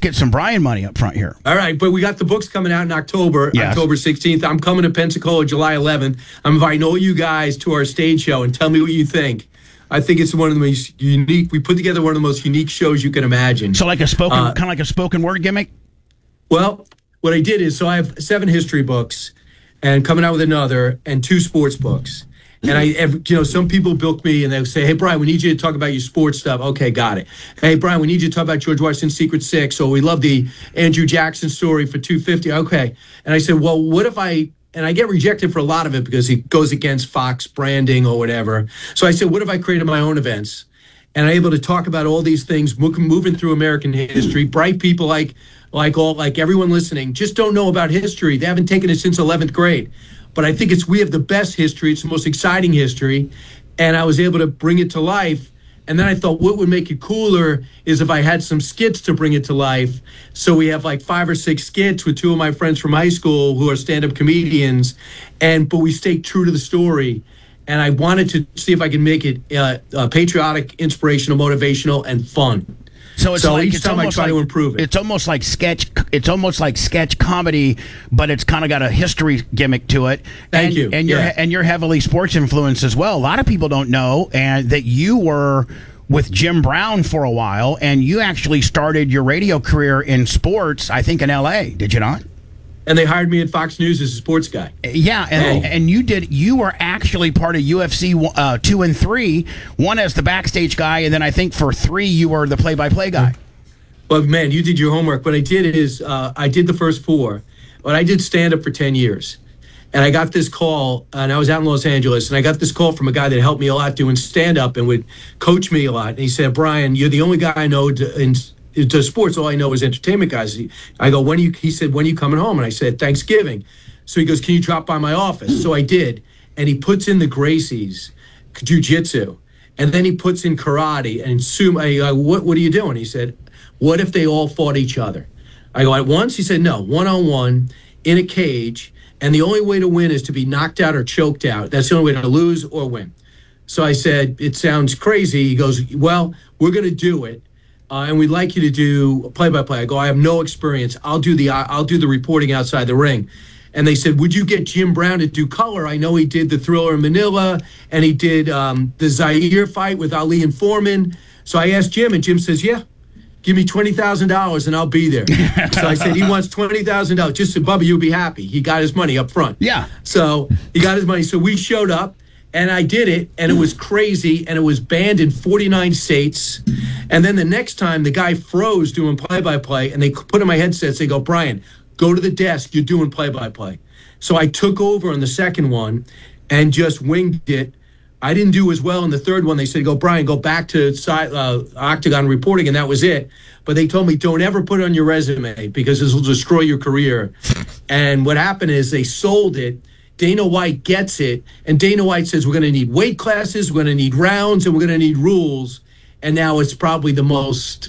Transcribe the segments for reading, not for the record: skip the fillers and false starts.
get some Brian money up front here. All right, but we got the books coming out in October, Yes. October 16th. I'm coming to Pensacola July 11th. I'm inviting all you guys to our stage show and tell me what you think. I think it's one of the most unique. We put together one of the most unique shows you can imagine. So like a spoken, kind of like a spoken word gimmick? Well, what I did is, so I have 7 history books and coming out with another and 2 sports books. And some people book me and they'll say, hey, Brian, we need you to talk about your sports stuff. Okay, got it. Hey, Brian, we need you to talk about George Washington's Secret Six. Or we love the Andrew Jackson story for 250. Okay. And I said, well, what if and I get rejected for a lot of it because it goes against Fox branding or whatever. So I said, what if I created my own events? And I'm able to talk about all these things, moving through American history. Bright people like everyone listening just don't know about history. They haven't taken it since 11th grade. But I think we have the best history. It's the most exciting history. And I was able to bring it to life. And then I thought what would make it cooler is if I had some skits to bring it to life. So we have like 5 or 6 skits with 2 of my friends from high school who are stand-up comedians. But we stay true to the story. And I wanted to see if I can make it patriotic, inspirational, motivational, and fun. So each time I try to improve it. It's almost like sketch. It's almost like sketch comedy, but it's kind of got a history gimmick to it. Thank you. And you're heavily sports influenced as well. A lot of people don't know, and that you were with Jim Brown for a while, and you actually started your radio career in sports. I think in L.A. Did you not? And they hired me at Fox News as a sports guy. Yeah, and you were actually part of UFC 2 and 3, one as the backstage guy, and then I think for 3 you were the play-by-play guy. Well, man, you did your homework. What I did is I did the first 4, but I did stand-up for 10 years. And I got this call, and I was out in Los Angeles, and I got this call from a guy that helped me a lot doing stand-up and would coach me a lot. And he said, Brian, you're the only guy I know to sports, all I know is entertainment guys. I go, he said, when are you coming home? And I said, Thanksgiving. So he goes, can you drop by my office? So I did. And he puts in the Gracies, jiu-jitsu. And then he puts in karate and sumo. I go, what are you doing? He said, what if they all fought each other? I go, at once? He said, no, one-on-one in a cage. And the only way to win is to be knocked out or choked out. That's the only way to lose or win. So I said, it sounds crazy. He goes, well, we're going to do it. And we'd like you to do play-by-play. I go, I have no experience. I'll do the reporting outside the ring. And they said, would you get Jim Brown to do color? I know he did the Thriller in Manila, and he did the Zaire fight with Ali and Foreman. So I asked Jim, and Jim says, yeah, give me $20,000 and I'll be there. So I said, he wants $20,000. Just so Bubba, you'll be happy. He got his money up front. Yeah. So he got his money. So we showed up. And I did it, and it was crazy, and it was banned in 49 states. And then the next time, the guy froze doing play-by-play, and they put in my headsets. They go, Brian, go to the desk. You're doing play-by-play. So I took over on the second one and just winged it. I didn't do as well in the third one. They said, go, Brian, go back to Octagon reporting, and that was it. But they told me, don't ever put it on your resume because this will destroy your career. And what happened is they sold it. Dana White gets it, and Dana White says we're going to need weight classes, we're going to need rounds, and we're going to need rules. And now it's probably the most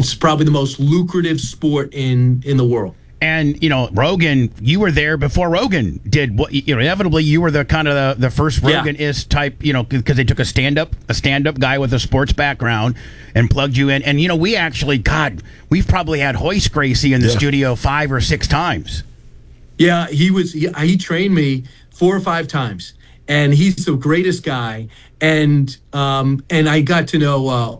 lucrative sport in the world. And Rogan, you were there before Rogan did what. Inevitably, you were the kind of the first Rogan-ist type. Because they took a stand-up guy with a sports background and plugged you in. And we actually, we've probably had Hoist Gracie in the studio 5 or 6 times. Yeah, he trained me 4 or 5 times, and he's the greatest guy. And I got to know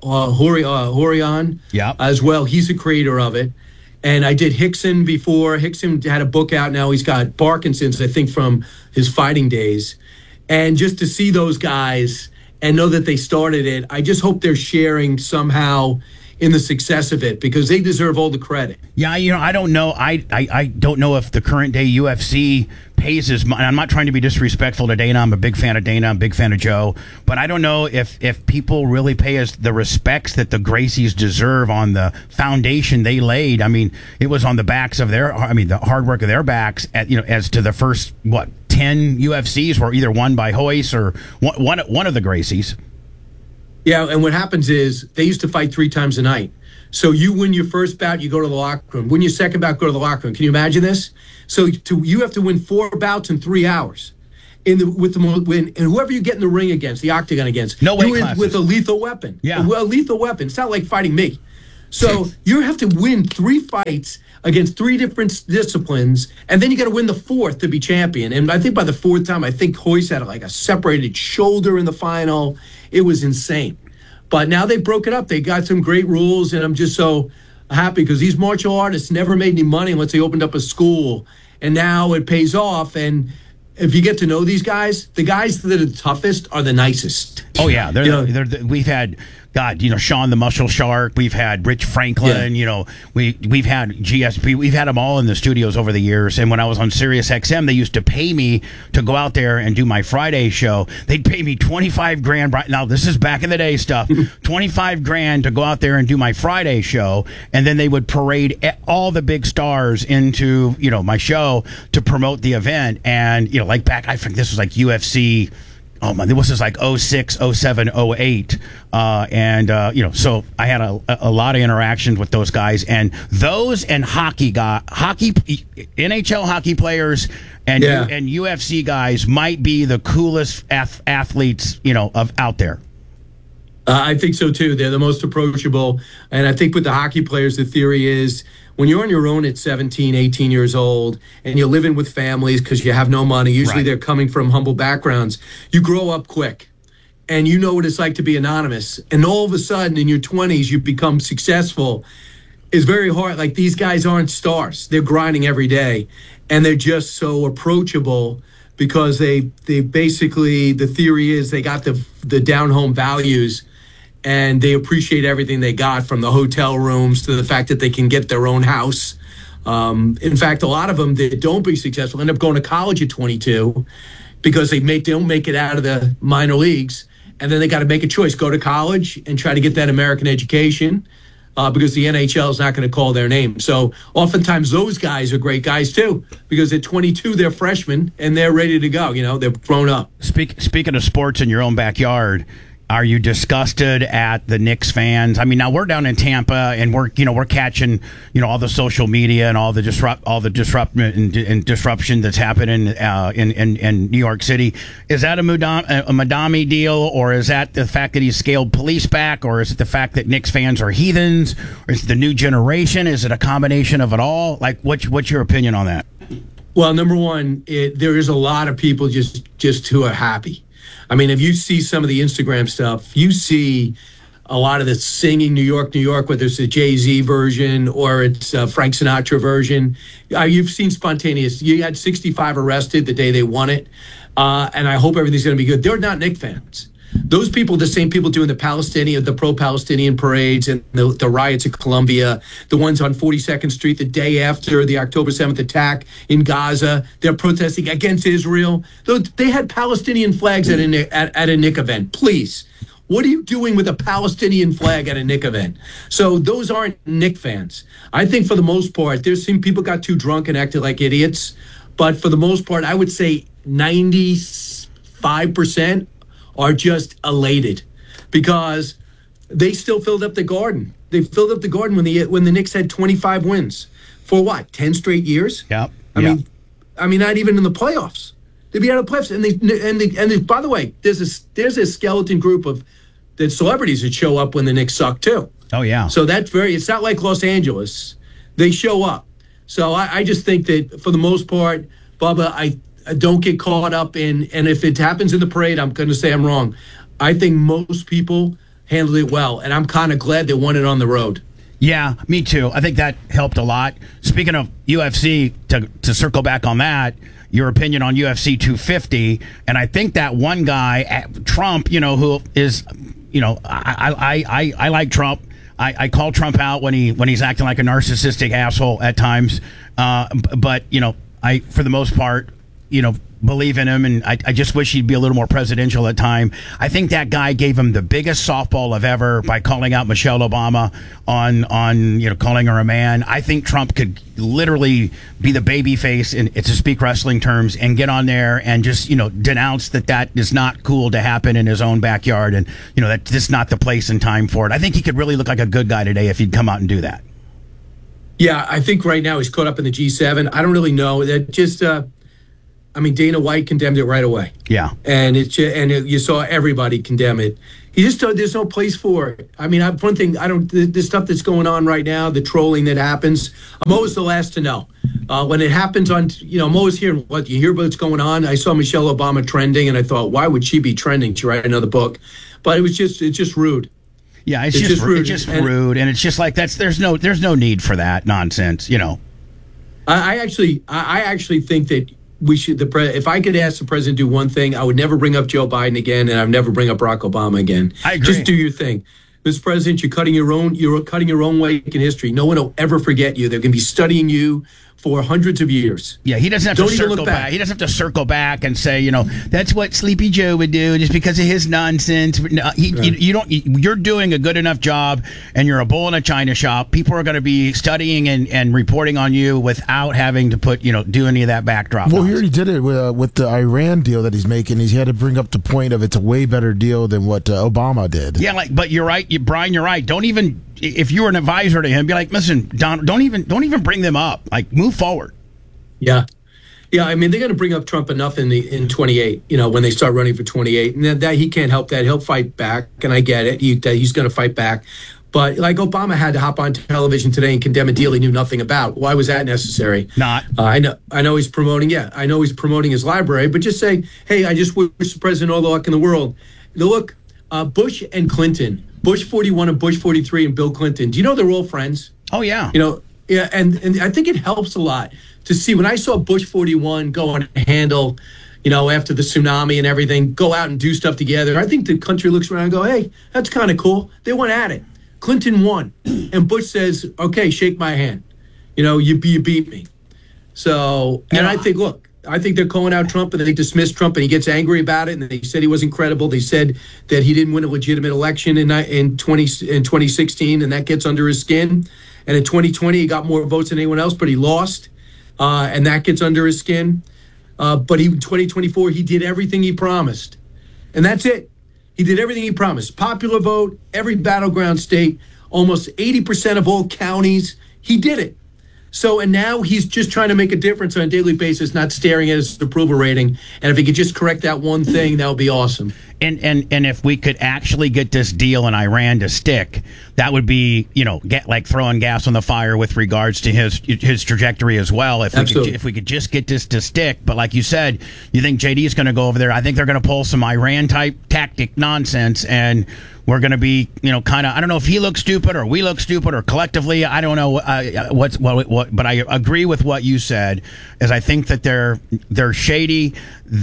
Horion as well. He's the creator of it. And I did Hickson before. Hickson had a book out now. He's got Parkinson's, I think, from his fighting days. And just to see those guys and know that they started it, I just hope they're sharing somehow in the success of it because they deserve all the credit. Yeah, I don't know. I don't know if the current day UFC pays as much. I'm not trying to be disrespectful to Dana. I'm a big fan of Dana. I'm a big fan of Joe. But I don't know if people really pay us the respects that the Gracies deserve on the foundation they laid. I mean, it was on the backs of the hard work of their backs as to the first 10 UFCs were either won by Hoist or one of the Gracies. Yeah, and what happens is they used to fight 3 times a night. So you win your first bout, you go to the locker room. Win your second bout, go to the locker room. Can you imagine this? So you have to win 4 bouts in 3 hours. And whoever you get in the ring against, the octagon against, no weight you win classes. with a lethal weapon. Yeah, a lethal weapon. It's not like fighting me. So you have to win 3 fights against 3 different disciplines, and then you got to win the 4th to be champion. And I think by the 4th time, I think Hoist had like a separated shoulder in the final. It was insane. But now they broke it up. They got some great rules, and I'm just so happy because these martial artists never made any money unless they opened up a school, and now it pays off. And if you get to know these guys, the guys that are the toughest are the nicest. Oh yeah, we've had Sean the Muscle Shark, we've had Rich Franklin, we've had GSP, we've had them all in the studios over the years. And when I was on Sirius XM, they used to pay me to go out there and do my Friday show. They'd pay me $25,000. Now this is back in the day stuff. $25,000 to go out there and do my Friday show, and then they would parade all the big stars into my show to promote the event. And like back, I think this was like UFC. Oh man, this was like 06, 07, 08. So I had a lot of interactions with those guys, and those and NHL hockey players and UFC guys might be the coolest athletes, out there. I think so too. They're the most approachable. And I think with the hockey players, the theory is when you're on your own at 17, 18 years old, and you're living with families because you have no money, usually they're coming from humble backgrounds, you grow up quick. And you know what it's like to be anonymous. And all of a sudden, in your 20s, you become successful. It's very hard. Like, these guys aren't stars. They're grinding every day. And they're just so approachable because they basically, the theory is they got the down-home values, and they appreciate everything they got, from the hotel rooms to the fact that they can get their own house. In fact, a lot of them that don't be successful end up going to college at 22 because they don't make it out of the minor leagues. And then they got to make a choice, go to college and try to get that American education because the NHL is not going to call their name. So oftentimes those guys are great guys too, because at 22, they're freshmen and they're ready to go. They're grown up. Speaking of sports in your own backyard, are you disgusted at the Knicks fans? I mean, now we're down in Tampa, and we're catching all the social media and all the disruption that's happening in New York City. Is that a Madami deal, or is that the fact that he's scaled police back, or is it the fact that Knicks fans are heathens, or is it the new generation? Is it a combination of it all? Like, what's your opinion on that? Well, number one, there is a lot of people just who are happy. I mean, if you see some of the Instagram stuff, you see a lot of the singing New York, whether it's the Jay-Z version or it's a Frank Sinatra version. You've seen spontaneous. You had 65 arrested the day they won it, and I hope everything's going to be good. They're not Knicks fans. Those people, the same people doing the pro-Palestinian parades and the riots in Colombia, the ones on 42nd Street the day after the October 7th attack in Gaza, they're protesting against Israel. They had Palestinian flags at a Knick event. Please, what are you doing with a Palestinian flag at a Knick event? So those aren't Knick fans. I think for the most part, there's some people got too drunk and acted like idiots. But for the most part, I would say 95% are just elated because they still filled up the Garden. They filled up the Garden when the Knicks had 25 wins for what, 10 straight years? Yeah. I mean, not even in the playoffs. They'd be out of the playoffs. And they, by the way, there's a skeleton group of the celebrities that show up when the Knicks suck too. Oh yeah. So it's not like Los Angeles. They show up. So I just think that for the most part, Bubba, I don't get caught up in, and if it happens in the parade, I'm going to say I'm wrong. I think most people handled it well, and I'm kind of glad they won it on the road. Yeah, me too. I think that helped a lot. Speaking of UFC, to circle back on that, your opinion on UFC 250, and I think that one guy, Trump, who is, I like Trump. I call Trump out when he's acting like a narcissistic asshole at times, but I, for the most part, believe in him, and I just wish he'd be a little more presidential at time. I think that guy gave him the biggest softball of ever by calling out Michelle Obama on calling her a man. I think Trump could literally be the baby face, and to speak wrestling terms, and get on there and just denounce that is not cool to happen in his own backyard, and that this is not the place and time for it. I think he could really look like a good guy today if he'd come out and do that. Yeah, I think right now he's caught up in the G7. I don't really know that. Just I mean, Dana White condemned it right away. Yeah. And you saw everybody condemn it. He just told there's no place for it. I mean, one thing, the stuff that's going on right now, the trolling that happens, I'm always the last to know. When it happens I'm always hearing what you hear about what's going on. I saw Michelle Obama trending, and I thought, why would she be trending to write another book? But it's just rude. Yeah, it's just rude. It's just rude, and it's just like there's no need for that nonsense, I actually think that we should. If I could ask the president to do one thing, I would never bring up Joe Biden again, and I'd never bring up Barack Obama again. I agree. Just do your thing. Mr. President, you're cutting your own way in history. No one will ever forget you. They're going to be studying you for hundreds of years. Yeah, he doesn't have to circle back. He doesn't have to circle back and say, that's what Sleepy Joe would do just because of his nonsense. No, you're doing a good enough job, and you're a bull in a china shop. People are going to be studying and reporting on you without having to do any of that backdrop. Well, he already did it with the Iran deal that he's making. He had to bring up the point of it's a way better deal than what Obama did. Yeah, but you're right, Brian. You're right. Don't even. If you were an advisor to him, be like, listen, Don, don't even bring them up. Like, move forward. Yeah. I mean, they're going to bring up Trump enough in 28. When they start running for 28, and that he can't help that. He'll fight back, and I get it. He's going to fight back. But like Obama had to hop on television today and condemn a deal he knew nothing about. Why was that necessary? Not. I know he's promoting. Yeah, I know he's promoting his library, but just say, hey, I just wish the president all the luck in the world. Look, Bush and Clinton. Bush 41 and Bush 43 and Bill Clinton. Do you know they're all friends? Oh, yeah. Yeah, and I think it helps a lot to see when I saw Bush 41 go on a handle, after the tsunami and everything, go out and do stuff together. I think the country looks around and go, hey, that's kind of cool. They went at it. Clinton won. And Bush says, okay, shake my hand. You beat me. So, and I think, look, I think they're calling out Trump, and they dismiss Trump, and he gets angry about it, and they said he wasn't credible. They said that he didn't win a legitimate election in 2016, and that gets under his skin. And in 2020, he got more votes than anyone else, but he lost, and that gets under his skin. But in 2024, he did everything he promised, and that's it. He did everything he promised. Popular vote, every battleground state, almost 80% of all counties. He did it. So, and now he's just trying to make a difference on a daily basis, not staring at his approval rating. And if he could just correct that one thing, that would be awesome. And if we could actually get this deal in Iran to stick, that would be, get like throwing gas on the fire with regards to his trajectory as well. If we could just get this to stick. But like you said, you think JD is going to go over there. I think they're going to pull some Iran type tactic nonsense, and we're going to be, kind of, I don't know if he looks stupid or we look stupid or collectively. I don't know what, but I agree with what you said, is I think that they're shady.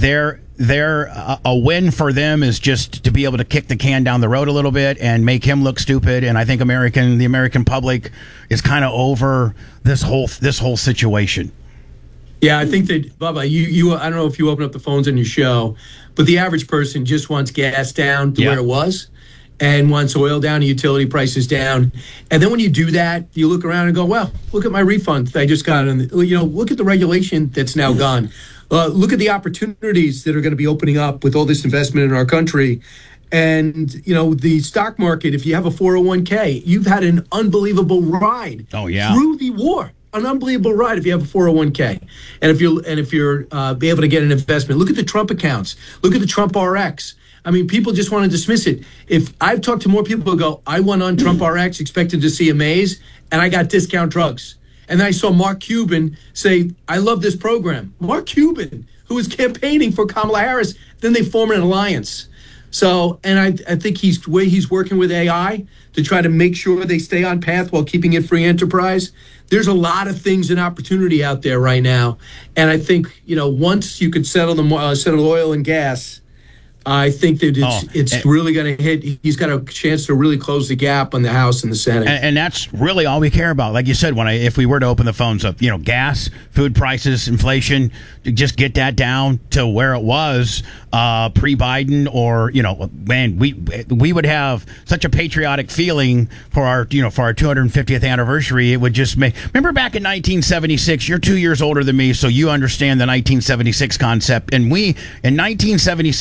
A win for them is just to be able to kick the can down the road a little bit and make him look stupid. And I think the American public is kind of over this whole situation. Yeah, I think that, Bubba, you I don't know if you open up the phones on your show, but the average person just wants gas down to where it was, and wants oil down and utility prices down. And then when you do that, you look around and go, well, look at my refund that I just got. And, look at the regulation that's now gone. Look at the opportunities that are going to be opening up with all this investment in our country. And, the stock market, if you have a 401k, you've had an unbelievable ride through the war. An unbelievable ride if you have a 401k. And if you're be able to get an investment. Look at the Trump accounts. Look at the Trump RX. I mean, people just want to dismiss it. If I've talked to more people who go, I went on Trump RX expecting to see a maze, and I got discount drugs. And then I saw Mark Cuban say, I love this program. Mark Cuban, who was campaigning for Kamala Harris, then they form an alliance. So, and I think he's working with AI to try to make sure they stay on path while keeping it free enterprise. There's a lot of things and opportunity out there right now. And I think, once you could settle oil and gas, I think that it's really going to hit. He's got a chance to really close the gap on the House and the Senate. And that's really all we care about. Like you said, if we were to open the phones up, gas, food prices, inflation, just get that down to where it was pre-Biden, or man, we would have such a patriotic feeling for our 250th anniversary. It would just make. Remember back in 1976? You're 2 years older than me, so you understand the 1976 concept. And in 1976, I was in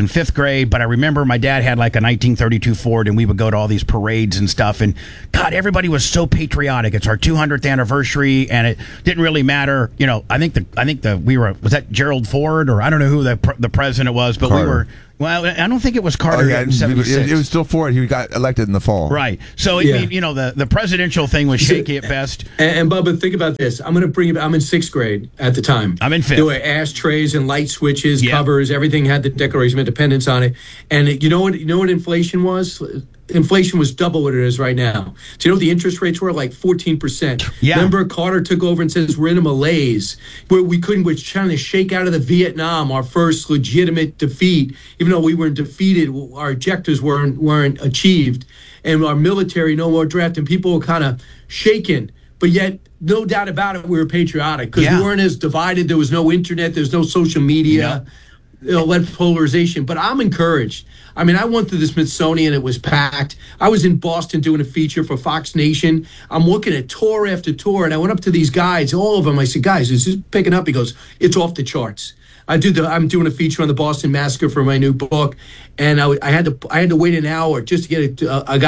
in fifth grade, but I remember my dad had like a 1932 Ford, and we would go to all these parades and stuff. And God, everybody was so patriotic. It's our 200th anniversary, and it didn't really matter. You know, I think was that Gerald Ford, or I don't know who the president was, but Carter. we were. Well, I don't think it was Carter yeah, in 76. it was still Ford. He got elected in the fall. Right. So, Yeah. you know, the presidential thing was shaky at best. And Bubba, think about this. I'm going to bring it. I'm in sixth grade at the time. I'm in fifth. There were ashtrays and light switches, Yeah. covers. Everything had the Declaration of Independence on it. And you know what inflation was? Inflation was double what it is right now. Do you know what the interest rates were? Like 14%. Yeah. Remember, Carter took over and says we're in a malaise where we're trying to shake out of the Vietnam, our first legitimate defeat. Even though we weren't defeated, our objectives weren't achieved, and our military no more draft, and people were kind of shaken. But yet, no doubt about it, we were patriotic because Yeah. we weren't as divided. There was no internet. There's no social media. Led polarization, but I'm encouraged. I mean, I went to the Smithsonian, it was packed. I was in Boston doing a feature for Fox Nation. I'm looking at tour after tour, and I went up to these guys, all of them. I said, guys, is this picking up? He goes, it's off the charts. I'm doing a feature on the Boston Massacre for my new book, and I had to wait an hour just to get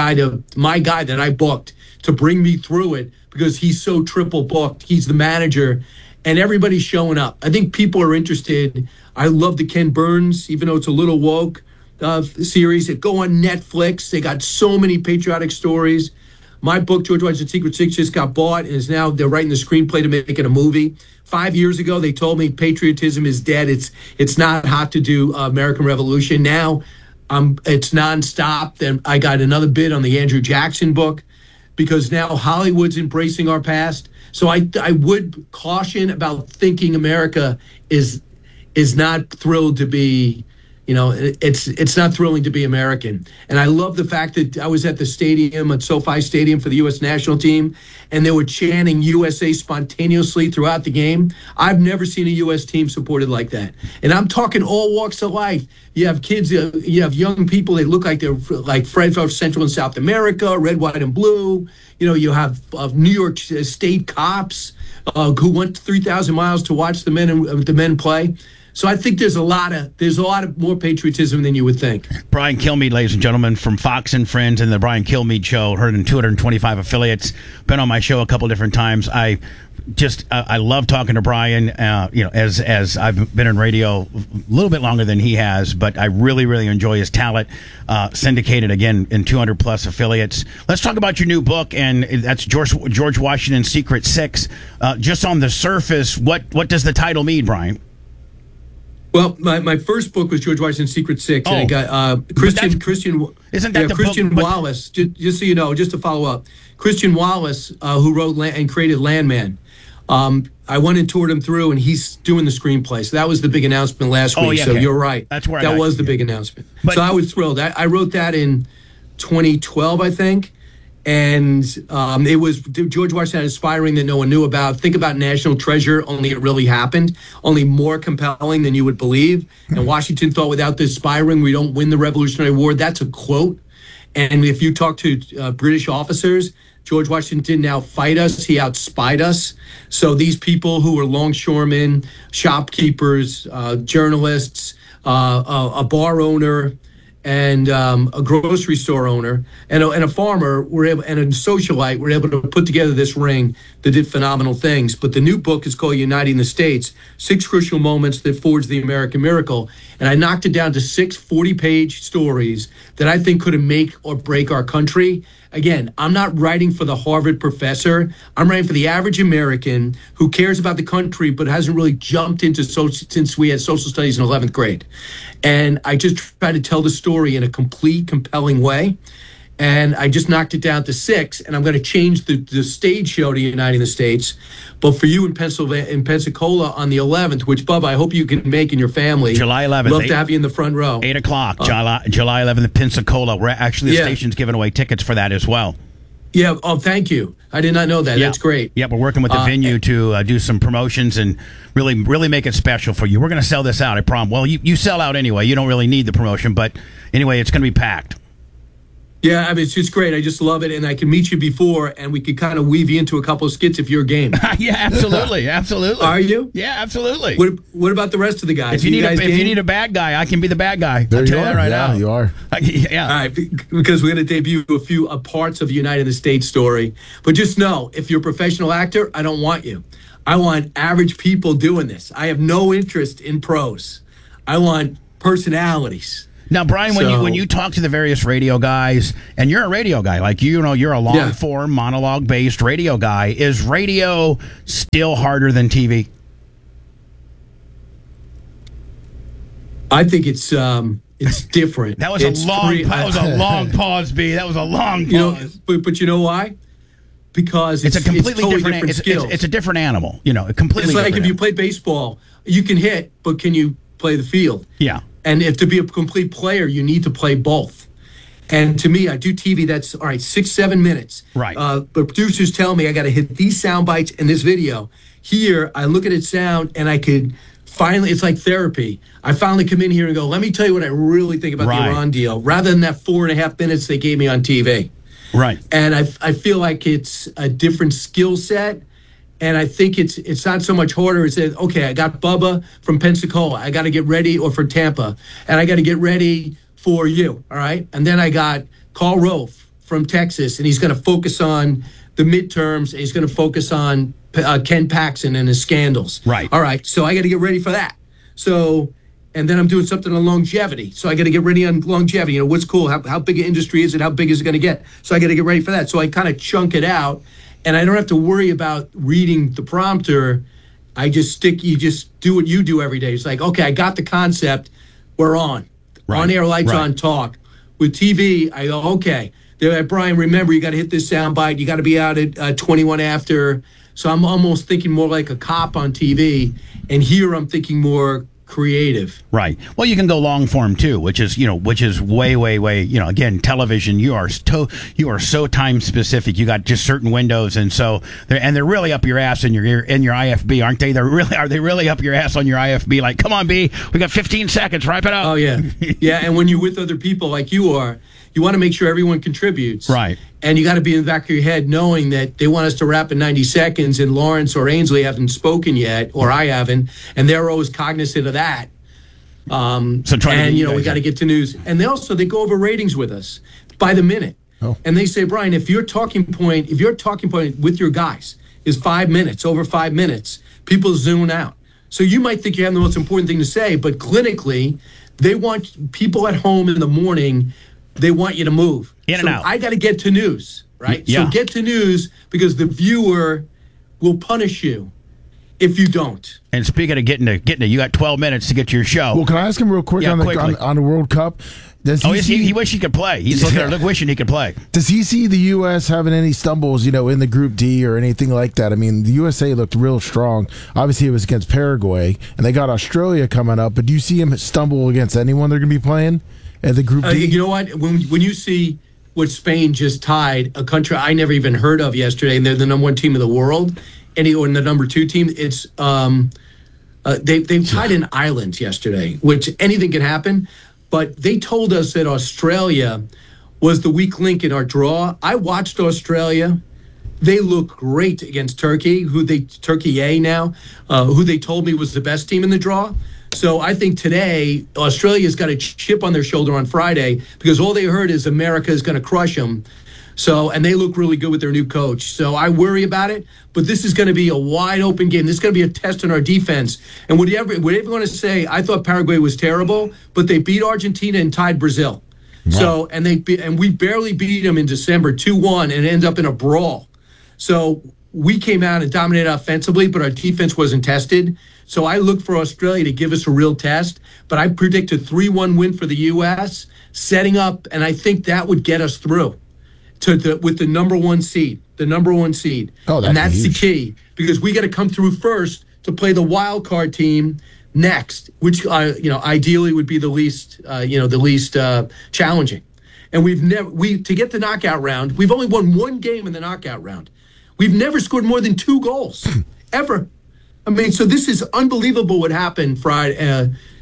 my guy that I booked to bring me through it because he's so triple booked. He's the manager, and everybody's showing up. I think people are interested. I love the Ken Burns, even though it's a little woke series. That go on Netflix. They got so many patriotic stories. My book, George Washington's Secret Six, just got bought, and is now they're writing the screenplay to make it a movie. 5 years ago, they told me patriotism is dead. It's not hot to do American Revolution. Now, it's nonstop. Then I got another bid on the Andrew Jackson book because now Hollywood's embracing our past. So I would caution about thinking America is not thrilled to be, you know, it's not thrilling to be American. And I love the fact that I was at the stadium, at SoFi Stadium for the U.S. national team, and they were chanting USA spontaneously throughout the game. I've never seen a U.S. team supported like that. And I'm talking all walks of life. You have kids, you have young people that look like they're like Fred of Central and South America, red, white, and blue. You know, you have New York State cops who went 3,000 miles to watch the men play. So I think there's a lot of more patriotism than you would think. Brian Kilmeade, ladies and gentlemen, from Fox and Friends and the Brian Kilmeade Show, heard in 225 affiliates. Been on my show a couple different times. I love talking to Brian. You know, as I've been in radio a little bit longer than he has, but I really, really enjoy his talent. Syndicated again in 200 plus affiliates. Let's talk about your new book, and that's George Washington's Secret Six. Just on the surface, what does the title mean, Brian? Well, my first book was George Washington's Secret Six, and I got Christian. Isn't that the Christian book, Wallace? Just so you know, just to follow up, Christian Wallace, who wrote and created Landman. I went and toured him through, and he's doing the screenplay. So that was the big announcement last week. Yeah, so okay. You're right. That's where that was the big announcement. So I was thrilled. I wrote that in 2012, I think. And it was George Washington inspiring that no one knew about. Think about National Treasure, only it really happened, only more compelling than you would believe. And Washington thought without this spy ring, we don't win the Revolutionary War. That's a quote. And if you talk to British officers, George Washington didn't outfight us, he outspied us. So these people who were longshoremen, shopkeepers, journalists, a bar owner, and a grocery store owner and a farmer and a socialite were able to put together this ring that did phenomenal things. But the new book is called Uniting the States, 6 Crucial Moments That Forged the American Miracle. And I knocked it down to 6 40-page stories that I think could make or break our country. Again, I'm not writing for the Harvard professor. I'm writing for the average American who cares about the country but hasn't really jumped into since we had social studies in 11th grade. And I just try to tell the story in a complete, compelling way. And I just knocked it down to 6, and I'm going to change the stage show to Uniting the States. But for you in Pensacola on the 11th, which, Bubba, I hope you can make in your family. July 11th. Love to have you in the front row. 8 o'clock, July 11th in Pensacola. We're actually, the station's giving away tickets for that as well. Yeah. Oh, thank you. I did not know that. Yeah. That's great. Yeah, we're working with the venue to do some promotions and really make it special for you. We're going to sell this out, I promise. Well, you sell out anyway. You don't really need the promotion, but anyway, it's going to be packed. Yeah, I mean, it's just great. I just love it. And I can meet you before, and we could kind of weave you into a couple of skits if you're game. Yeah, absolutely. Absolutely. Are you? Yeah, absolutely. What about the rest of the guys? If you need a bad guy, I can be the bad guy. There I'll you tell are. that right Yeah, now. you are. Yeah. All right, because we're going to debut a few parts of United in the States story. But just know, if you're a professional actor, I don't want you. I want average people doing this. I have no interest in pros. I want personalities. Now, Brian, when you talk to the various radio guys, and you're a radio guy, like you're a long form monologue based radio guy. Is radio still harder than TV? I think it's different. That was a long pause, B. That was a long pause. You know, but you know why? Because it's a completely totally different skills. It's a different animal. You know, a completely. It's like different if you play baseball, you can hit, but can you play the field? Yeah. And if to be a complete player, you need to play both. And to me, I do TV. That's all right, 6-7 minutes. Right. But producers tell me I got to hit these sound bites in this video. Here, I look at its sound, and I could finally. It's like therapy. I finally come in here and go, let me tell you what I really think about the Iran deal, rather than that 4.5 minutes they gave me on TV. Right. And I feel like it's a different skill set. And I think it's not so much harder. It's that, okay, I got Bubba from Pensacola. I got to get ready, or for Tampa. And I got to get ready for you, all right? And then I got Carl Rove from Texas, and he's going to focus on the midterms. And he's going to focus on Ken Paxton and his scandals. Right. All right, so I got to get ready for that. So, and then I'm doing something on longevity. So I got to get ready on longevity. You know, what's cool? How big an industry is it? How big is it going to get? So I got to get ready for that. So I kind of chunk it out. And I don't have to worry about reading the prompter. You just do what you do every day. It's like, okay, I got the concept. We're on. Right. On air, lights on, talk. With TV, I go, okay. Brian, remember, you got to hit this sound bite. You got to be out at 21 after. So I'm almost thinking more like a cop on TV. And here I'm thinking more creative. Right. Well, you can go long form too, which is way, again, television, you are so time specific. You got just certain windows, and so they're really up your ass in your IFB, aren't they? Are they really up your ass on your IFB? Like, come on, B, we got 15 seconds, wrap it up. Oh yeah. Yeah, and when you're with other people like you are, you want to make sure everyone contributes. Right. And you got to be in the back of your head knowing that they want us to wrap in 90 seconds, and Lawrence or Ainsley haven't spoken yet, or I haven't, and they're always cognizant of that. We got to get to news. And they go over ratings with us by the minute. Oh. And they say, Brian, if your talking point with your guys is 5 minutes, over 5 minutes, people zoom out. So you might think you have the most important thing to say, but clinically, they want people at home in the morning. They want you to move. In and out. I got to get to news, right? Yeah. So get to news, because the viewer will punish you if you don't. And speaking of getting to, you got 12 minutes to get to your show. Well, can I ask him real quick on the World Cup? He wish he could play. He's looking there wishing he could play. Does he see the U.S. having any stumbles, in the Group D or anything like that? I mean, the USA looked real strong. Obviously, it was against Paraguay, and they got Australia coming up. But do you see him stumble against anyone they're going to be playing at the Group D? You know what? When you see what Spain just tied, a country I never even heard of yesterday, and they're the number 1 team in the world, or the number 2 team, it's they tied an island yesterday, which anything can happen. But they told us that Australia was the weak link in our draw. I watched Australia. They look great against Turkey, Turkey A now, who they told me was the best team in the draw. So I think today Australia's got a chip on their shoulder on Friday, because all they heard is America is going to crush them. So, and they look really good with their new coach. So I worry about it, but this is going to be a wide open game. This is going to be a test on our defense. And would everyone want to say, I thought Paraguay was terrible, but they beat Argentina and tied Brazil. Wow. So, and we barely beat them in December 2-1, and it ended up in a brawl. So we came out and dominated offensively, but our defense wasn't tested. So I look for Australia to give us a real test, but I predict a 3-1 win for the U.S., setting up, and I think that would get us through with the number 1 seed. The number 1 seed. Oh, and that's huge. the key, because we got to come through first to play the wild card team next, which ideally would be the least challenging. And to get the knockout round, we've only won 1 game in the knockout round. We've never scored more than 2 goals ever. I mean, so this is unbelievable what happened Friday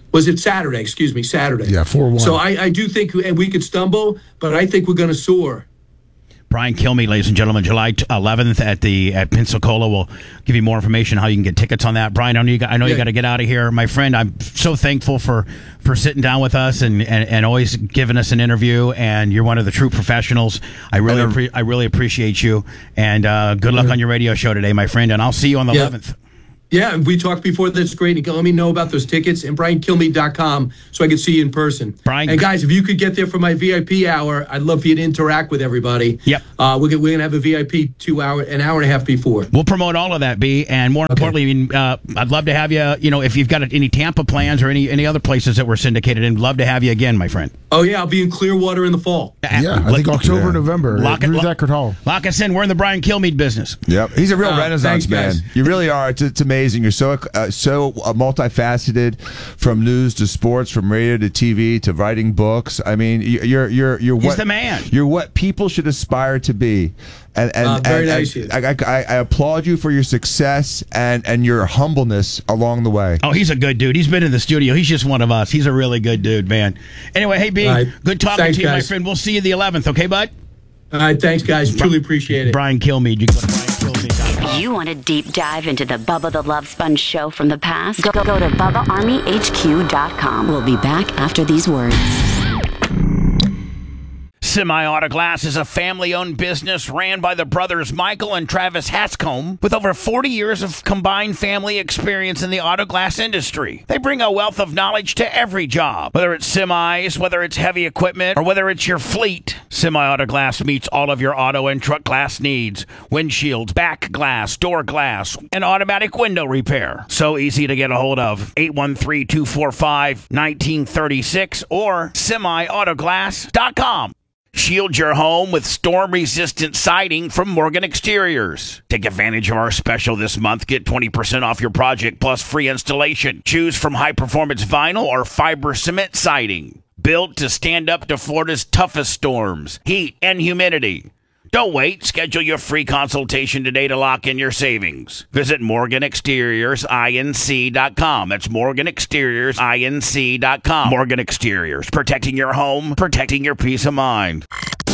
Was it Saturday? Excuse me, Saturday. Yeah, 4-1. So I do think we could stumble, but I think we're going to soar. Brian Kilmeade, ladies and gentlemen, July 11th at Pensacola. We'll give you more information how you can get tickets on that. Brian, I know you got to get out of here, my friend. I'm so thankful for sitting down with us and always giving us an interview. And you're one of the true professionals. I really appreciate you. And good luck on your radio show today, my friend. And I'll see you on the 11th. Yeah, we talked before. That's great. You can let me know about those tickets and BrianKilmeade.com so I can see you in person. Brian, and guys, if you could get there for my VIP hour, I'd love for you to interact with everybody. Yep. We're gonna have a VIP an hour and a half before. We'll promote all of that, B. And more importantly, I'd love to have you. If you've got any Tampa plans or any other places that we're syndicated in, love to have you again, my friend. Oh yeah, I'll be in Clearwater in the fall. Yeah, I think October, November. Lock Eckerd Hall. Lock us in. We're in the Brian Kilmeade business. Yep, he's a real Renaissance thanks, man. guys. You really are. It's amazing. You're so multifaceted, from news to sports, from radio to TV to writing books. I mean, you're He's the man. You're what people should aspire to be. And very nice. I applaud you for your success and your humbleness along the way. Oh, he's a good dude. He's been in the studio. He's just one of us. He's a really good dude, man. Anyway, hey, B, good talking to you, guys. my friend. We'll see you the 11th, okay, bud? All right, thanks, guys. Truly appreciate it. Brian Kilmeade. You can go to BrianKilmeade.com. You want a deep dive into the Bubba the Love Sponge show from the past? Go to BubbaArmyHQ.com. We'll be back after these words. Semi-Auto Glass is a family-owned business ran by the brothers Michael and Travis Hatscombe with over 40 years of combined family experience in the auto glass industry. They bring a wealth of knowledge to every job, whether it's semis, whether it's heavy equipment, or whether it's your fleet. Semi-Auto Glass meets all of your auto and truck glass needs: windshields, back glass, door glass, and automatic window repair. So easy to get a hold of. 813-245-1936 or semiautoglass.com. Shield your home with storm-resistant siding from Morgan Exteriors. Take advantage of our special this month. Get 20% off your project plus free installation. Choose from high-performance vinyl or fiber cement siding. Built to stand up to Florida's toughest storms, heat, and humidity. Don't wait. Schedule your free consultation today to lock in your savings. Visit MorganExteriorsINC.com. That's MorganExteriorsINC.com. Morgan Exteriors. Protecting your home, protecting your peace of mind.